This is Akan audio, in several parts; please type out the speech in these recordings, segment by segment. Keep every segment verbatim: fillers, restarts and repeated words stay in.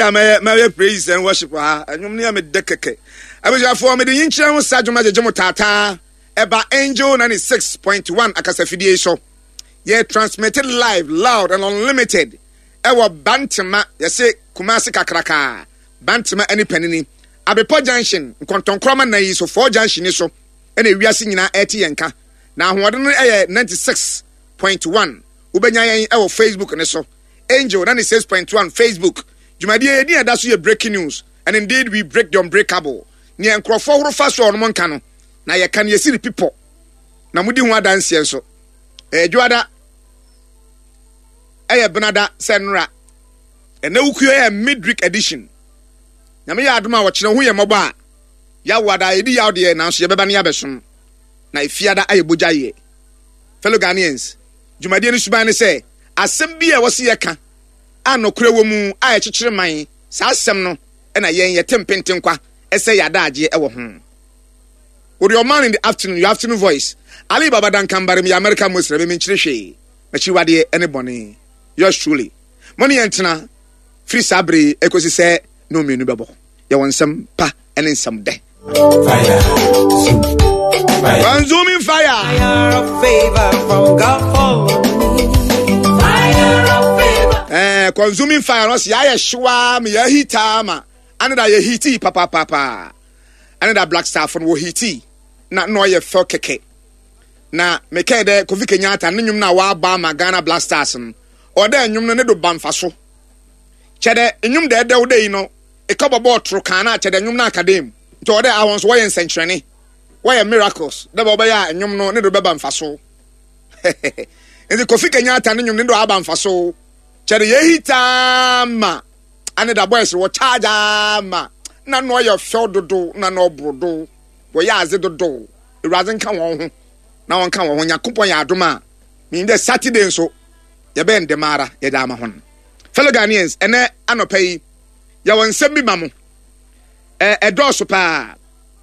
ya my my praise and worship ha enwom ne am de keke abja for me de yinkyere ho sadwuma jejemo tata eba Angel ninety-six point one akasafidie so ye transmitted live loud and unlimited ewo Bantama yese Kumasi kakraka Bantama any penini Abepo junction nkontonkroma na yi so four junction so ena wiase nyina eti yenka na ahoɔden no ɛyɛ ninety-six point one ubenya yɛn ɛwɔ Facebook ne so Angel ninety-six point one Facebook jumadi yɛ di ada so yɛ breaking news and indeed we break the unbreakable ne nkrofo horo fa so ɔno nka no na yɛ kan yɛsiri people na mudi ho adanse nso ɛdwada ɛyɛ benada senra ɛna wukuo yɛ midweek edition na me yɛ adoma wɔ kyerɛ ho yɛ mɔbɔ a ya wada edi ya de na nso yɛ bɛba ne abesom na ifiada aye bojaye fellow Ghanaians jumadi ni suban ne say asem bi e wo se yeka anokure wo mu aye kyekyere man sa asem no e na yen yetempenten kwa e say yadaage e wo ho with your man in the afternoon your afternoon voice Ali Baba Dan Kambare mi America Muslim mi nkyere hwe na chiwade ene bone yours truly money entena free sabre ekosi say no menu bebo ye wonsem pa ene nsam de fire consuming fire. Fire of favor from God for me. Fire of favor. Eh, consuming fire. No, see, I shwa me ya hita ma. Another ye hiti papa papa. Another black star from wo hiti. Na no ye fell keke. Na me ke de Kofi Kenyatta ne nyum na wa ba ma Ghana Black Stars no. O de nyum no ne do bamfa so. Chede nyum de de wo de no. E ka bobo tro kan na chede nyum na academy. To de awon so wo ye nsentrene. Why a miracles? The Bobaya and Yum no need to be faso. And the Kofi Kenyatta and you do Aban faso. Cherry Hitama and the boys were chargama. None know your shoulder do, none no brodo. Where ya zid do. It doesn't come on. Now one come on your coupon yaduma. Mean the Saturday so. Ya ben de Mara, Yadama hon. Fellow Ghanaians, and I ano pay. Ya won send me mamu. A door super.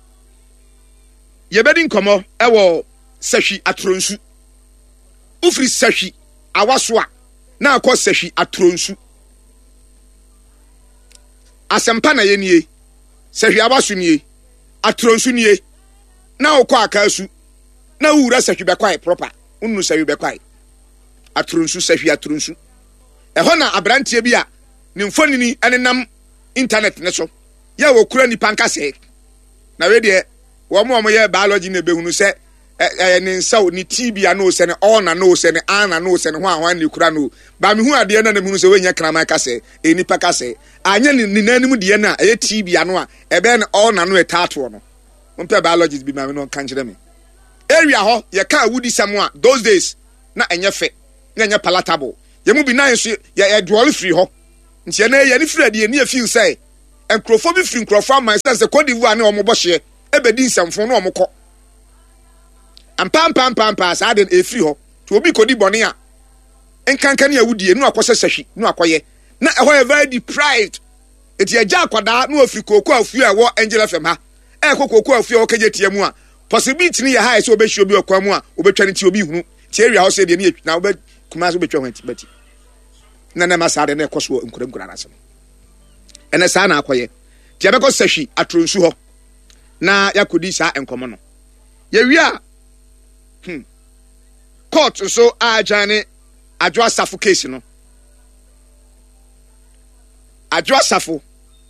Yebedi nkomo ewo sahwi atronsu ufri sahwi awaso a na akọ sahwi atronsu asempa na yenie sahwi awaso nie atronsu nie na okọ akasu na wura sahwi bekwai proper unnu sahwi bekwai atronsu sahwi atronsu eho na abrantie bi a ne mfonini enenam internet ne so ya wokura ni pankase na we de wo mo mo ye biology na behunu se eh ne nsaw ni tibia no se ne all na no se ne ana no se ne ho ahwan ni kura no ba me hu ade na na mehunu se wenya krama kase enipa kase anya ni nanim de na eh tibia no a ebe ne all na no etato no mpe biology bi ma me no kan kire me area ho ye ka wudi samwa those days na enye fe na enye palatable ye mu bi na so ye ye dual free ho nti na ye ni free ade ni feel say enkrofo bi free enkrofo am say Cote d'Ivoire ne omo bohye ebedi nsamfo no omukọ ampam pam pam pass aden efri ho to obi kodi bone a enkankan ya wudie no akọse sahwi no akoye na eho e very deprived eti agya akwada no afri koku afu a wo Angel F M ha e kokoku afu a wo kaje tiamu a possibility ni ya ha so obehwi obi okwamu a obetwa ne ti obi hunu ti area house de ne na obe kuma so betwa hwanti bati na na masade na ekoso nkura nkura nasem ene sa na akoye ti abeko sahwi atronsu ho na yakodi sa enkomo no ye wi a hmm court so ajane adwo asafo case no adwo asafo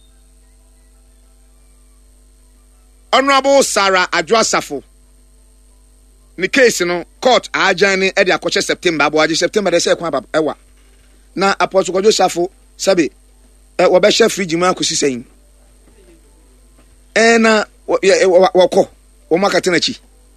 honorable Sarah adwo asafo ni case no court ajane e de akoche September abo aje September de se kwa baba ewa na apostle kodwo safo sabe e wo be hye fridge mu akosi sen e na wako o makate na chi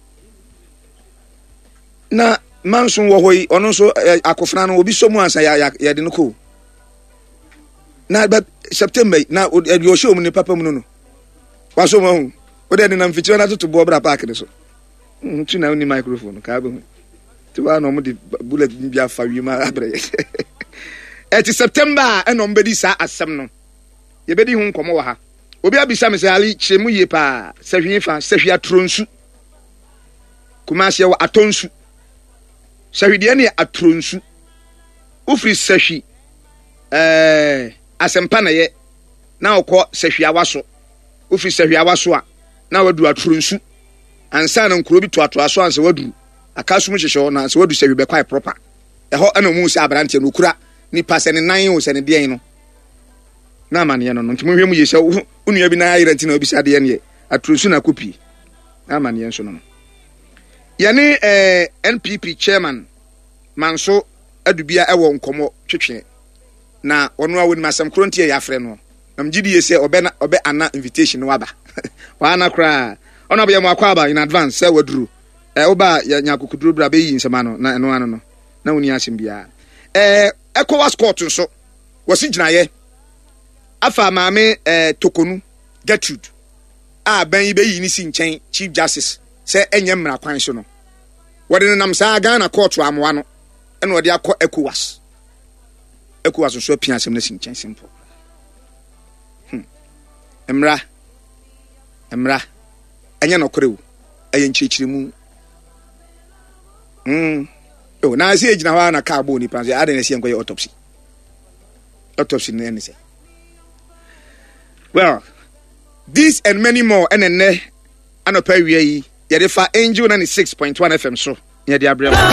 na mansun wo hoyi ono so akofra no obi so mu ansa ya ya de no ko na ba September na o show mu ne papa mu no wa so mu o de na mfichira na tutu bo bra park ne so ntu na oni microphone ka ba ti wa no mu de bullet bi afa wi ma abre et September e no mbedi sa asem no ye bedi hu nkomo wa ha obi abisa me say ali chemu ye pa sahwi fa sahwi atronsu kuma se wa atonsu sahwi de ne atronsu ufri sahwi eh asempa na ye na okọ sehwiawa so ofi sehwiawa so a na wadu aturunsu ansa na nkuro bi to ato aso ansa wadu akaso mu hyehye na ansa wadu sehwi be kwai proper eho ana mu si abrante no kura ni passe ne nan o se ne de no na mane no ntimo hwemu yesa unua bi na ayirenti na obi sa de ne aturunsu na kopi na mane nso no yane eh N P P chairman manso adubia ewo nkomo twetwe na ono a woni masam krontie ya frɛ no nam gidi yese obe na obe ana invitation no waba wa ana kra ono abe mu akwa aba in advance say waduru eh oba ya nyakukuduru bra be yi nsema no na eno ano no na woni asem bia eh ECOWAS court nso wasi ginaye afa maame eh Tokonu Gertrude a ban yi be yi ni si nchen chief justice say enye mmra kwan so no wode nam sa Ghana court amwa no eno wode akọ ECOWAS ECOWAS nso apia asem na si nchen simple hm emra emra enye no korewu eye nchichirimu mm o na asi ejina wa na ka bo ni panse ade na si enkoye autopsy autopsy na ene say well this and many more enenne anopa wiye yi ye de fa Angel ninety-six point one F M so ye de abrem